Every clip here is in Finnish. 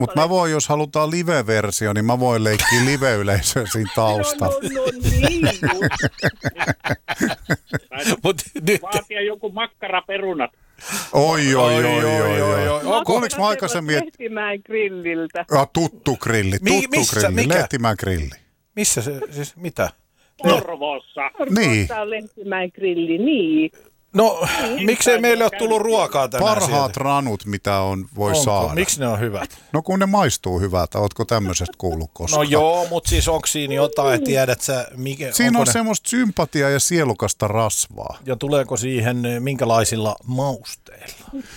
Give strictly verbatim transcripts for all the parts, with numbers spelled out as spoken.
Mutta mä voin, jos halutaan live-versio, niin mä voin leikkiä live-yleisöä siinä taustalla. No, no, no niin Mut nyt... Vaatia joku makkaraperunat. Oi, oi, oi, oi, oi. oi. Kuuliks mä aikaisemmin, että... Lehtimäen grilliltä. Ja, tuttu grilli, tuttu missä, grilli, mikä? Lehtimäen grilli. Missä se, siis mitä? Porvoossa. Niin. Porvoossa on Lehtimäen grilli, niin. No, miksei meille ole tullut ruokaa tänään Parhaat sieltä? ranut, mitä on, voi Onko? saada. Miksi ne on hyvät? No kun ne maistuu hyvältä, ootko tämmöisestä kuullut koskaan? No joo, mutta siis onko siinä jotain, tiedät sä, mikä... Siinä on ne... semmoista sympatiaa ja sielukasta rasvaa. Ja tuleeko siihen minkälaisilla mausteilla?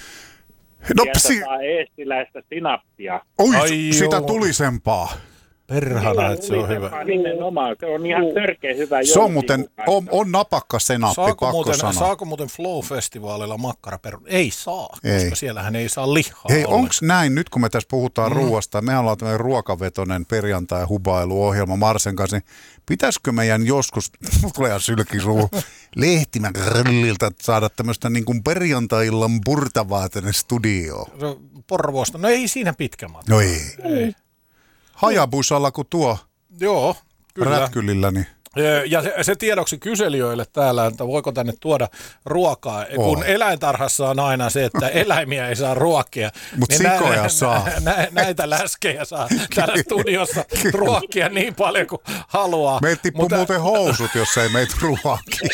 No Sieltä psi... saa eestiläistä sinappia. Oi, Ai sitä joo. tulisempaa. Perhana, että se on hyvä. Nimenomaan, se on ihan törkeä hyvä. Se on muuten, on, on napakka senappi, Saako pakko muuten, sanoa. saako muuten Flow-festivaalilla makkaraperunaa? Ei saa, Ei. koska siellähän ei saa lihaa. Hei, ollenkaan. onks näin, nyt kun me tässä puhutaan mm. ruoasta, mehän ollaan tämmöinen ruokavetoinen perjantai-hubailuohjelma Marsen kanssa, niin pitäisikö meidän joskus, tulee ihan sylkisuu, Lehtimän grilliltä saada tämmöistä niin kuin perjantai-illan purtavaa tänne studioon? Porvoosta, no ei siinä pitkä matka. No ei. ei. Hajabusalla kun tuo Joo, kyllä. rätkylillä, niin... Ja se, se tiedoksi kyselijöille täällä, että voiko tänne tuoda ruokaa, oh. kun eläintarhassa on aina se, että eläimiä ei saa ruokkia. Mutta niin sikoja nä, saa. Nä, nä, näitä läskejä saa täällä studiossa ruokkia niin paljon kuin haluaa. Meiltä tippuu Mutta... muuten housut, jos ei meitä ruokkia.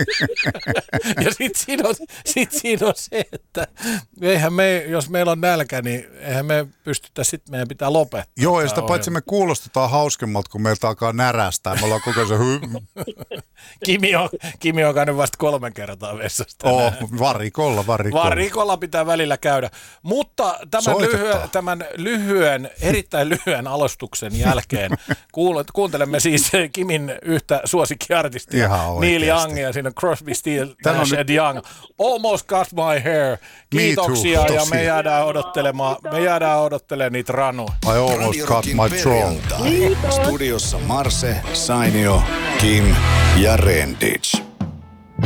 Ja sitten siinä, sit siinä on se, että eihän me, jos meillä on nälkä, niin eihän me pystytä, sitten meidän pitää lopettaa. Joo, ja sitä paitsi me kuulostetaan hauskemmalta, kun meiltä alkaa närästää. Me ollaan koko ajan se... Kimi on, Kimi on käynyt vasta kolme kertaa vessasta. Oh, varikolla, varikolla. Varikolla pitää välillä käydä. Mutta tämän lyhyen, tämän lyhyen, erittäin lyhyen alustuksen jälkeen kuuntelemme siis Kimin yhtä suosikkiartistia, Neil Youngia, siinä Crosby, Stills, Nash and Young. Almost got my hair. Kiitoksia ja me jäädään odottelemaan, me jäädään odottelemaan niitä ranuja. I almost got my throne. Studiossa Marse, Sainio, Kim ja Renditch.